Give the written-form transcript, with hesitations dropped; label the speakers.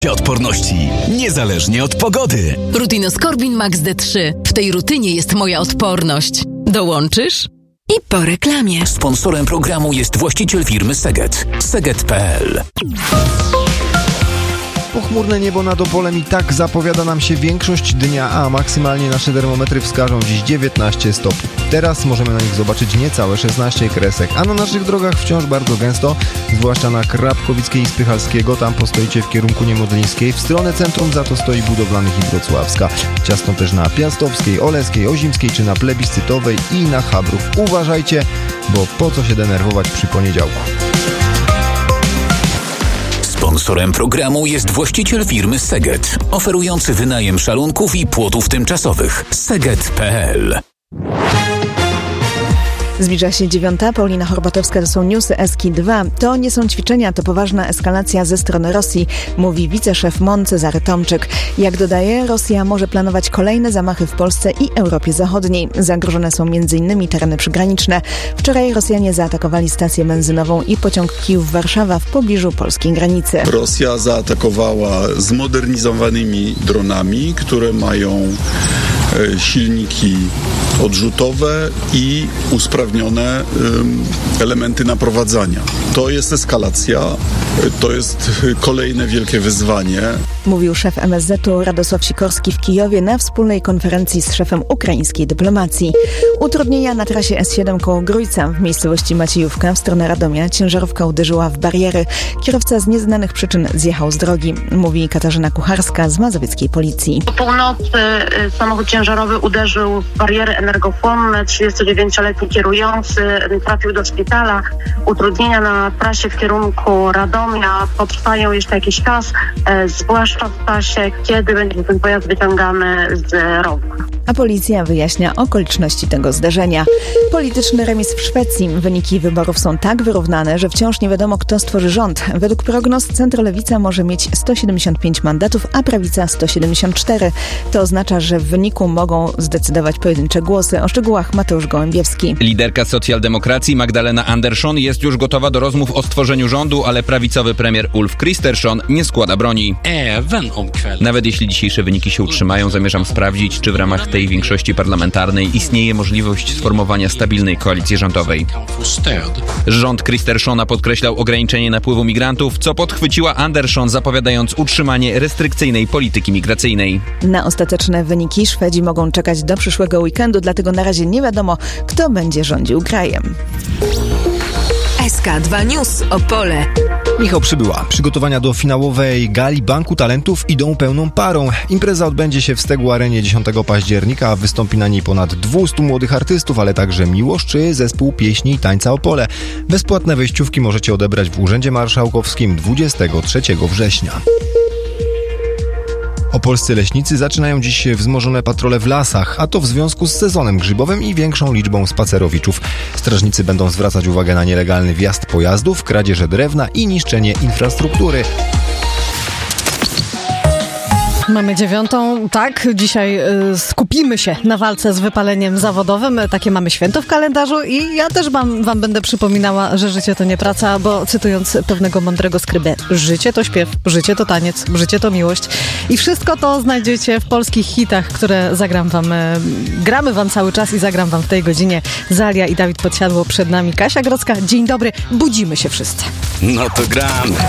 Speaker 1: Odporności, niezależnie od pogody.
Speaker 2: Rutinoskorbin Max D3. W tej rutynie jest moja odporność. Dołączysz? I po reklamie.
Speaker 1: Sponsorem programu jest właściciel firmy Seget. Seget.pl.
Speaker 3: Pochmurne niebo nad Opolem i tak zapowiada nam się większość dnia, a maksymalnie nasze termometry wskażą dziś 19 stopni. Teraz możemy na nich zobaczyć niecałe 16 kresek, a na naszych drogach wciąż bardzo gęsto, zwłaszcza na Krapkowickiej i Spychalskiego, tam postoicie w kierunku Niemodlińskiej, w stronę centrum za to stoi Budowlanych i Wrocławska. Ciasno też na Piastowskiej, Oleskiej, Ozimskiej czy na Plebiscytowej i na Chabrów. Uważajcie, bo po co się denerwować przy poniedziałku.
Speaker 1: Sponsorem programu jest właściciel firmy Seget, oferujący wynajem szalunków i płotów tymczasowych. Seget.pl.
Speaker 4: Zbliża się 9. Paulina Horbatowska, to są newsy Eski 2. To nie są ćwiczenia, to poważna eskalacja ze strony Rosji, mówi wiceszef MON Cezary Tomczyk. Jak dodaje, Rosja może planować kolejne zamachy w Polsce i Europie Zachodniej. Zagrożone są m.in. tereny przygraniczne. Wczoraj Rosjanie zaatakowali stację benzynową i pociąg Kijów-Warszawa w pobliżu polskiej granicy.
Speaker 5: Rosja zaatakowała zmodernizowanymi dronami, które mają silniki odrzutowe i usprawnione elementy naprowadzania. To jest eskalacja, to jest kolejne wielkie wyzwanie.
Speaker 4: Mówił szef MSZ-u Radosław Sikorski w Kijowie na wspólnej konferencji z szefem ukraińskiej dyplomacji. Utrudnienia na trasie S7 koło Grójca w miejscowości Maciejówka w stronę Radomia. Ciężarówka uderzyła w bariery. Kierowca z nieznanych przyczyn zjechał z drogi, mówi Katarzyna Kucharska z mazowieckiej policji.
Speaker 6: Po północy samochód ciężarowy uderzył w bariery energochłonne. 39-letni kierujący trafił do szpitala. Utrudnienia na trasie w kierunku Radomia potrwają jeszcze jakiś czas, zwłaszcza w czasie, kiedy będzie ten pojazd wyciągany z rowu.
Speaker 4: A policja wyjaśnia okoliczności tego zdarzenia. Polityczny remis w Szwecji. Wyniki wyborów są tak wyrównane, że wciąż nie wiadomo, kto stworzy rząd. Według prognoz centrolewica może mieć 175 mandatów, a prawica 174. To oznacza, że w wyniku mogą zdecydować pojedyncze głosy. O szczegółach Mateusz Gołębiewski.
Speaker 7: Liderka socjaldemokracji Magdalena Andersson jest już gotowa do rozmów o stworzeniu rządu, ale prawicowy premier Ulf Kristersson nie składa broni. Nawet jeśli dzisiejsze wyniki się utrzymają, zamierzam sprawdzić, czy w ramach tej większości parlamentarnej istnieje możliwość sformowania stabilnej koalicji rządowej. Rząd Kristerssona podkreślał ograniczenie napływu migrantów, co podchwyciła Andersson, zapowiadając utrzymanie restrykcyjnej polityki migracyjnej.
Speaker 4: Na ostateczne wyniki Szwedzi mogą czekać do przyszłego weekendu, dlatego na razie nie wiadomo, kto będzie rządził krajem.
Speaker 2: SK2 News Opole.
Speaker 3: Michał Przybyła. Przygotowania do finałowej gali Banku Talentów idą pełną parą. Impreza odbędzie się w Stegł Arenie 10 października, a wystąpi na niej ponad 200 młodych artystów, ale także Miłosz czy zespół pieśni i tańca Opole. Bezpłatne wejściówki możecie odebrać w Urzędzie Marszałkowskim 23 września. Opolscy leśnicy zaczynają dziś wzmożone patrole w lasach, a to w związku z sezonem grzybowym i większą liczbą spacerowiczów. Strażnicy będą zwracać uwagę na nielegalny wjazd pojazdów, kradzieże drewna i niszczenie infrastruktury.
Speaker 8: Mamy 9. Tak, dzisiaj skupimy się na walce z wypaleniem zawodowym. Takie mamy święto w kalendarzu i ja też wam będę przypominała, że życie to nie praca, bo cytując pewnego mądrego skrybę, życie to śpiew, życie to taniec, życie to miłość. I wszystko to znajdziecie w polskich hitach, które gramy wam cały czas i zagram wam w tej godzinie. Zalia i Dawid Podsiadło, przed nami Kasia Grodzka. Dzień dobry, budzimy się wszyscy.
Speaker 1: No to gramy.